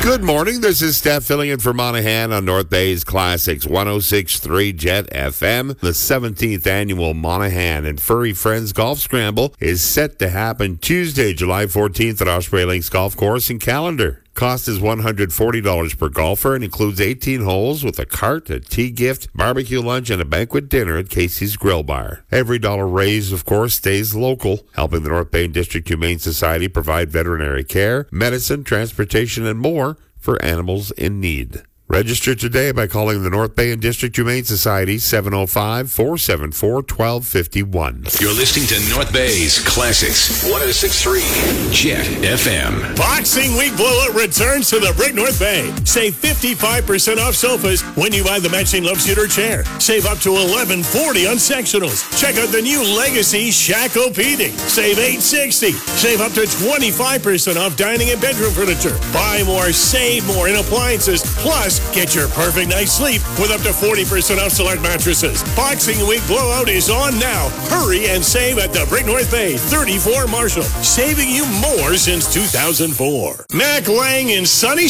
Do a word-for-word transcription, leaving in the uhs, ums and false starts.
Good morning. This is Steph filling in for Monahan on North Bay's Classics one oh six point three Jet F M. The seventeenth annual Monahan and Furry Friends Golf Scramble is set to happen Tuesday, July fourteenth at Osprey Links Golf Course and Calendar. Cost is one hundred forty dollars per golfer and includes eighteen holes with a cart, a tea gift, barbecue lunch, and a banquet dinner at Casey's Grill Bar. Every dollar raised, of course, stays local, helping the North Bay District Humane Society provide veterinary care, medicine, transportation, and more for animals in need. Register today by calling the North Bay and District Humane Society, seven oh five, four seven four, one two five one. You're listening to North Bay's Classics one oh six point three Jet F M. Boxing Week Blowout returns to the Brick North Bay. Save fifty-five percent off sofas when you buy the matching love seat or chair. Save up to eleven forty on sectionals. Check out the new Legacy Shack-O-Pedic. Save eight sixty. Save up to twenty-five percent off dining and bedroom furniture. Buy more, save more in appliances. Plus, get your perfect night's sleep with up to forty percent off select mattresses. Boxing Week Blowout is on now. Hurry and save at the Brick North Bay, thirty-four Marshall. Saving you more since two thousand four. Mac Lang in sunny